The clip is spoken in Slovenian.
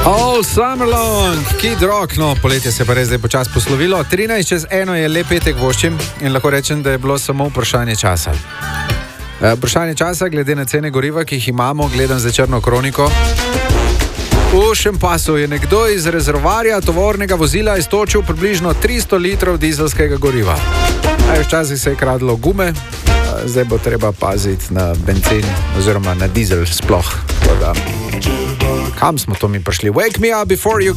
All summer long, Kid Rock, no, poletje se pa res zdaj počas poslovilo. 13:01 je lep petek voščim in lahko rečem, da je bilo samo vprašanje časa. Vprašanje časa, glede na cene goriva, ki jih imamo, gledam za črno kroniko. V Šempasu je nekdo iz rezervoarja tovornega vozila iztočil približno 300 litrov dizelskega goriva. Včasih se je kradlo gume, zdaj bo treba paziti na bencin oziroma na dizel sploh. Kam smo to mi prišli? Wake me up before you